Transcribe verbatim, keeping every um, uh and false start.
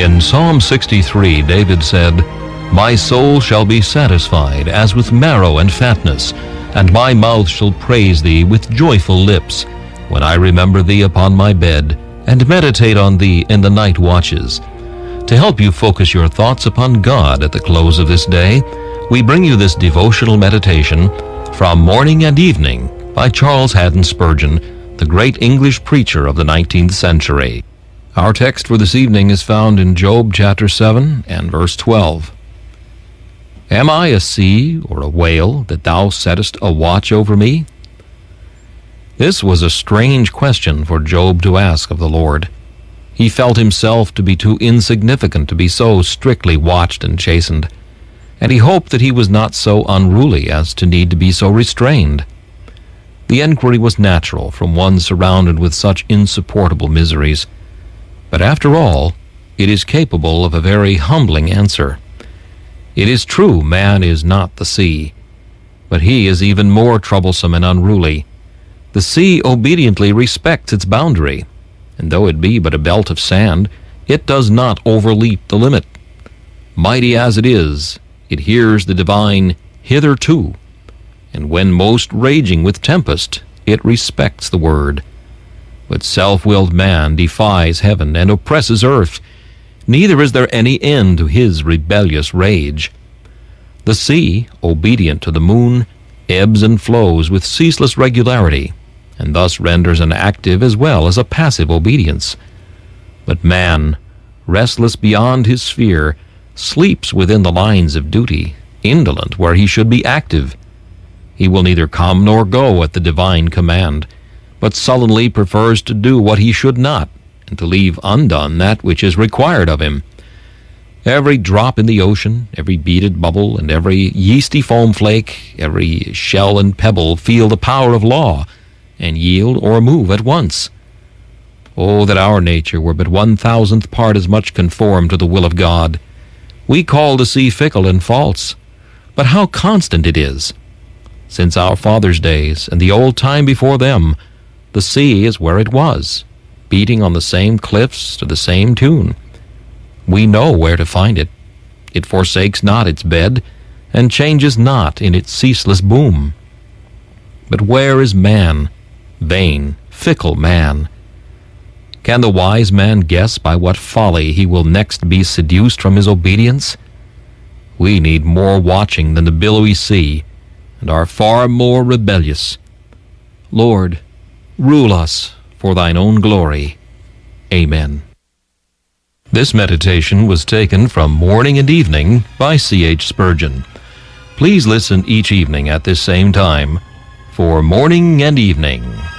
In Psalm sixty-three, David said, "My soul shall be satisfied as with marrow and fatness, and my mouth shall praise thee with joyful lips, when I remember thee upon my bed, and meditate on thee in the night watches." To help you focus your thoughts upon God at the close of this day, we bring you this devotional meditation from Morning and Evening by Charles Haddon Spurgeon, the great English preacher of the nineteenth century. Our text for this evening is found in Job chapter seven and verse twelve. "Am I a sea or a whale that thou settest a watch over me?" This was a strange question for Job to ask of the Lord. He felt himself to be too insignificant to be so strictly watched and chastened, and he hoped that he was not so unruly as to need to be so restrained. The enquiry was natural from one surrounded with such insupportable miseries, but after all, it is capable of a very humbling answer. It is true man is not the sea, but he is even more troublesome and unruly. The sea obediently respects its boundary, and though it be but a belt of sand, it does not overleap the limit. Mighty as it is, it hears the divine "hitherto," and when most raging with tempest, it respects the word. But self-willed man defies heaven and oppresses earth. Neither is there any end to his rebellious rage. The sea, obedient to the moon, ebbs and flows with ceaseless regularity, and thus renders an active as well as a passive obedience. But man, restless beyond his sphere, sleeps within the lines of duty, indolent where he should be active. He will neither come nor go at the divine command, but sullenly prefers to do what he should not, and to leave undone that which is required of him. Every drop in the ocean, every beaded bubble, and every yeasty foam flake, every shell and pebble feel the power of law, and yield or move at once. Oh, that our nature were but one thousandth part as much conformed to the will of God! We call the sea fickle and false, but how constant it is! Since our fathers' days, and the old time before them, the sea is where it was, beating on the same cliffs to the same tune. We know where to find it. It forsakes not its bed, and changes not in its ceaseless boom. But where is man, vain, fickle man? Can the wise man guess by what folly he will next be seduced from his obedience? We need more watching than the billowy sea, and are far more rebellious. Lord, rule us for thine own glory. Amen. This meditation was taken from Morning and Evening by C H Spurgeon. Please listen each evening at this same time for Morning and Evening.